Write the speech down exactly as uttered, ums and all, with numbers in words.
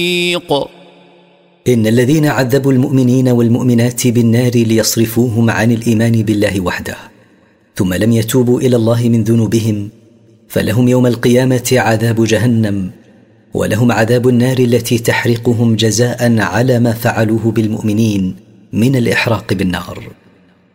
إن الذين عذبوا المؤمنين والمؤمنات بالنار ليصرفوهم عن الإيمان بالله وحده ثم لم يتوبوا إلى الله من ذنوبهم فلهم يوم القيامة عذاب جهنم ولهم عذاب النار التي تحرقهم جزاء على ما فعلوه بالمؤمنين من الإحراق بالنار.